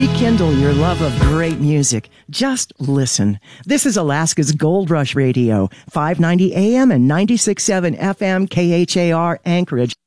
Rekindle your love of great music. Just listen. This is Alaska's Gold Rush Radio, 590 AM and 96.7 FM KHAR Anchorage.